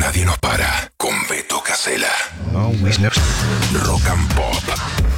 Nadie nos para con Beto Casella. No, we never. Rock and Pop.